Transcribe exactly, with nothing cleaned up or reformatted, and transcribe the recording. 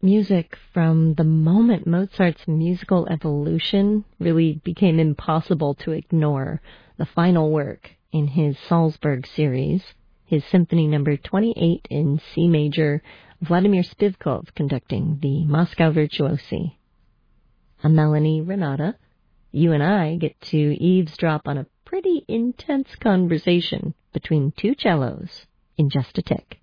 music from the moment Mozart's musical evolution really became impossible to ignore. The final work in his Salzburg series, his Symphony Number twenty-eight in C major, Vladimir Spivkov conducting the Moscow Virtuosi. I'm Melanie Renata. You and I get to eavesdrop on a pretty intense conversation between two cellos in just a tick.